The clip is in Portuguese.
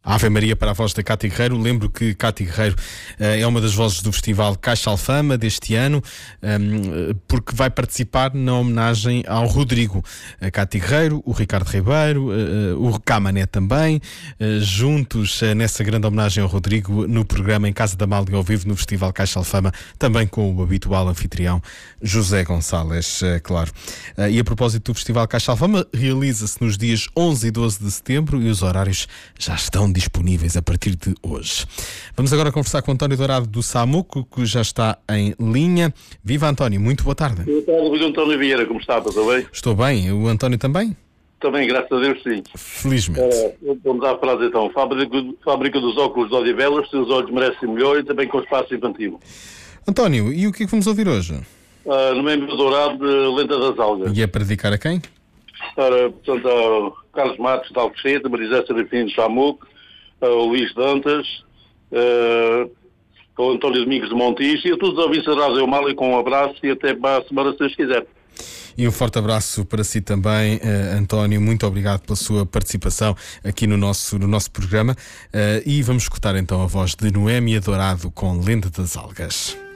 Ave Maria para a voz da Cátia Guerreiro. Lembro que Cátia Guerreiro é uma das vozes do Festival Caixa Alfama deste ano, porque vai participar na homenagem ao Rodrigo. A Cátia Guerreiro, o Ricardo Ribeiro, o Camané também, juntos nessa grande homenagem ao Rodrigo no programa Em Casa da Amália ao vivo no Festival Caixa Alfama, também com o habitual anfitrião José Gonçalves, claro. E a propósito do Festival Caixa Alfama, realiza-se nos dias 11 e 12 de setembro e os horários já estão disponíveis a partir de hoje. Vamos agora conversar com António Dourado do Samuco, que já está em linha. Viva, António, muito boa tarde. Boa tarde, Luís António Vieira, como está? Tudo bem? Estou bem, o António também? Também, graças a Deus, sim. Felizmente. Vamos à frase então. Fábrica dos óculos de Odivelas, seus olhos merecem melhor e também com espaço infantil. António, e o que é que vamos ouvir hoje? No membro dourado de Lenta das Algas. E é para dedicar a quem? Portanto, ao Carlos Matos de Alcochete, Marisé Serafim de Samuco, ao Luís Dantas, ao António Domingos de Montijo e a todos os ouvintes da Rádio Amália, com um abraço e até para a semana, se Deus quiser. E um forte abraço para si também, António. Muito obrigado pela sua participação aqui no nosso programa. E vamos escutar então a voz de Noémia Dourado com Lenda das Algas.